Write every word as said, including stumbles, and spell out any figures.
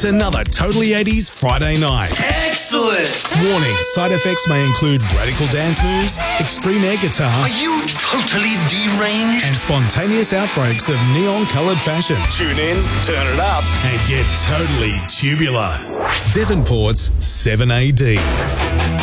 It's another Totally eighties Friday night. Excellent! Warning, side effects may include radical dance moves, extreme air guitar, Are you totally deranged? and spontaneous outbreaks of neon-coloured fashion. Tune in, turn it up, and get totally tubular. Devonport's seven A D.